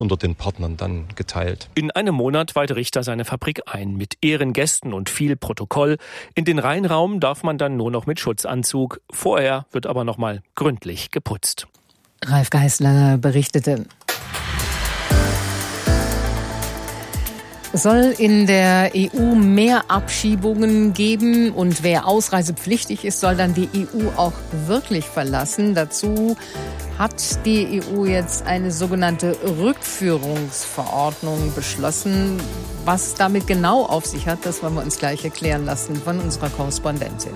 unter den Partnern dann geteilt. In einem Monat weiht Richter seine Fabrik ein, mit Ehrengästen und viel Protokoll. In den Reinraum darf man dann nur noch mit Schutzanzug. Vorher wird aber noch mal gründlich geputzt. Ralf Geißler berichtete. Es soll in der EU mehr Abschiebungen geben und wer ausreisepflichtig ist, soll dann die EU auch wirklich verlassen. Dazu hat die EU jetzt eine sogenannte Rückführungsverordnung beschlossen. Was damit genau auf sich hat, das wollen wir uns gleich erklären lassen von unserer Korrespondentin.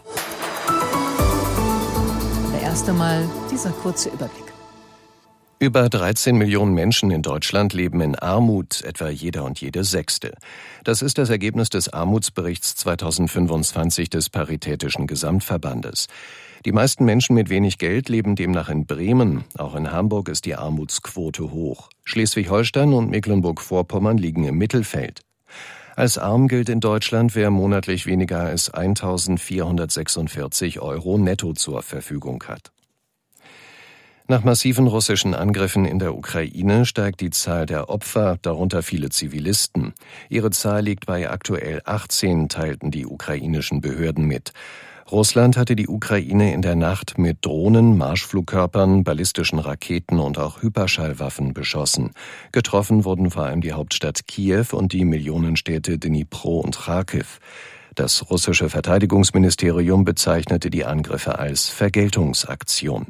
Aber erst einmal dieser kurze Überblick. Über 13 Millionen Menschen in Deutschland leben in Armut, etwa jeder und jede Sechste. Das ist das Ergebnis des Armutsberichts 2025 des Paritätischen Gesamtverbandes. Die meisten Menschen mit wenig Geld leben demnach in Bremen. Auch in Hamburg ist die Armutsquote hoch. Schleswig-Holstein und Mecklenburg-Vorpommern liegen im Mittelfeld. Als arm gilt in Deutschland, wer monatlich weniger als 1.446 € netto zur Verfügung hat. Nach massiven russischen Angriffen in der Ukraine steigt die Zahl der Opfer, darunter viele Zivilisten. Ihre Zahl liegt bei aktuell 18, teilten die ukrainischen Behörden mit. Russland hatte die Ukraine in der Nacht mit Drohnen, Marschflugkörpern, ballistischen Raketen und auch Hyperschallwaffen beschossen. Getroffen wurden vor allem die Hauptstadt Kiew und die Millionenstädte Dnipro und Charkiw. Das russische Verteidigungsministerium bezeichnete die Angriffe als Vergeltungsaktion.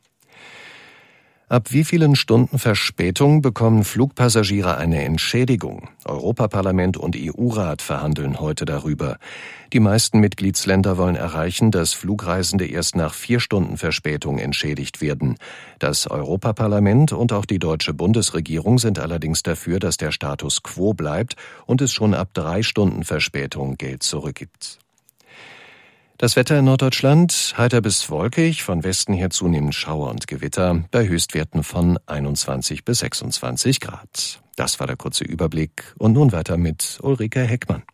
Ab wie vielen Stunden Verspätung bekommen Flugpassagiere eine Entschädigung? Europaparlament und EU-Rat verhandeln heute darüber. Die meisten Mitgliedsländer wollen erreichen, dass Flugreisende erst nach 4 Stunden Verspätung entschädigt werden. Das Europaparlament und auch die deutsche Bundesregierung sind allerdings dafür, dass der Status quo bleibt und es schon ab 3 Stunden Verspätung Geld zurückgibt. Das Wetter in Norddeutschland, heiter bis wolkig, von Westen her zunehmend Schauer und Gewitter, bei Höchstwerten von 21 bis 26 Grad. Das war der kurze Überblick und nun weiter mit Ulrike Heckmann.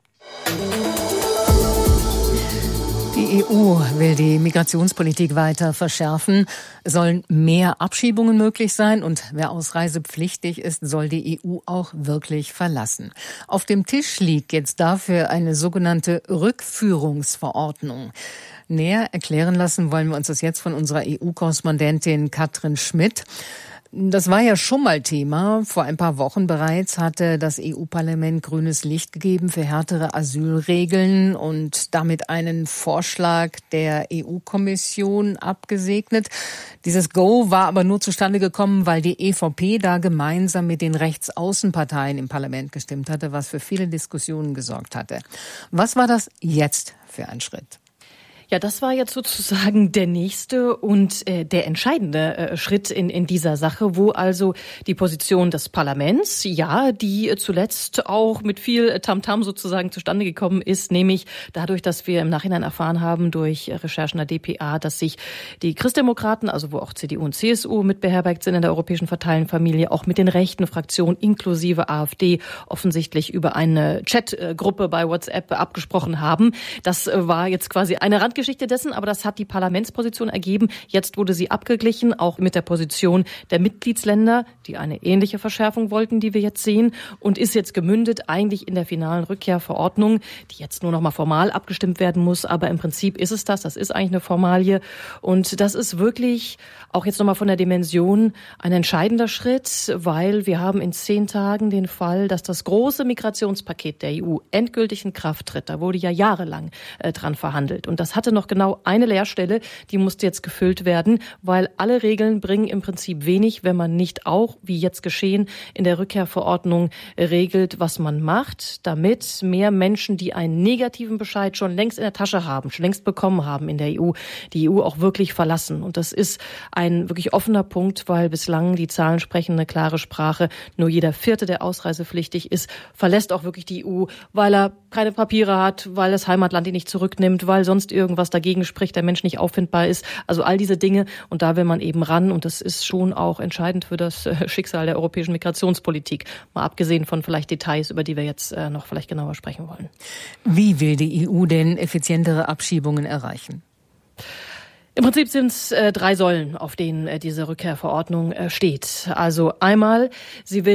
Die EU will die Migrationspolitik weiter verschärfen. Es sollen mehr Abschiebungen möglich sein und wer ausreisepflichtig ist, soll die EU auch wirklich verlassen. Auf dem Tisch liegt jetzt dafür eine sogenannte Rückführungsverordnung. Näher erklären lassen wollen wir uns das jetzt von unserer EU-Korrespondentin Katrin Schmidt. Das war ja schon mal Thema. Vor ein paar Wochen bereits hatte das EU-Parlament grünes Licht gegeben für härtere Asylregeln und damit einen Vorschlag der EU-Kommission abgesegnet. Dieses Go war aber nur zustande gekommen, weil die EVP da gemeinsam mit den Rechtsaußenparteien im Parlament gestimmt hatte, was für viele Diskussionen gesorgt hatte. Was war das jetzt für ein Schritt? Ja, das war jetzt sozusagen der nächste und der entscheidende Schritt in dieser Sache, wo also die Position des Parlaments, ja, die zuletzt auch mit viel Tamtam sozusagen zustande gekommen ist, nämlich dadurch, dass wir im Nachhinein erfahren haben durch Recherchen der dpa, dass sich die Christdemokraten, also wo auch CDU und CSU mit beherbergt sind in der europäischen Parteienfamilie, auch mit den rechten Fraktionen inklusive AfD offensichtlich über eine Chatgruppe bei WhatsApp abgesprochen haben. Das war jetzt quasi eine Randgeschichte dessen, aber das hat die Parlamentsposition ergeben. Jetzt wurde sie abgeglichen, auch mit der Position der Mitgliedsländer, die eine ähnliche Verschärfung wollten, die wir jetzt sehen, und ist jetzt gemündet eigentlich in der finalen Rückkehrverordnung, die jetzt nur noch mal formal abgestimmt werden muss, aber im Prinzip ist es das ist eigentlich eine Formalie und das ist wirklich auch jetzt noch mal von der Dimension ein entscheidender Schritt, weil wir haben in 10 Tagen den Fall, dass das große Migrationspaket der EU endgültig in Kraft tritt. Da wurde ja jahrelang dran verhandelt und das hatte noch genau eine Leerstelle, die musste jetzt gefüllt werden, weil alle Regeln bringen im Prinzip wenig, wenn man nicht auch, wie jetzt geschehen, in der Rückkehrverordnung regelt, was man macht, damit mehr Menschen, die einen negativen Bescheid schon längst in der Tasche haben, schon längst bekommen haben in der EU, die EU auch wirklich verlassen. Und das ist ein wirklich offener Punkt, weil bislang die Zahlen sprechen eine klare Sprache. Nur jeder 4., der ausreisepflichtig ist, verlässt auch wirklich die EU, weil er keine Papiere hat, weil das Heimatland ihn nicht zurücknimmt, weil sonst irgendwas dagegen spricht, der Mensch nicht auffindbar ist. Also all diese Dinge. Und da will man eben ran. Und das ist schon auch entscheidend für das Schicksal der europäischen Migrationspolitik. Mal abgesehen von vielleicht Details, über die wir jetzt noch vielleicht genauer sprechen wollen. Wie will die EU denn effizientere Abschiebungen erreichen? Im Prinzip sind es 3 Säulen, auf denen diese Rückkehrverordnung steht. Also einmal, sie will